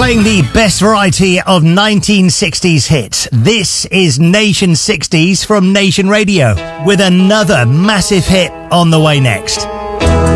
playing the best variety of 1960s hits. This is Nation 60s from Nation Radio, with another massive hit on the way next.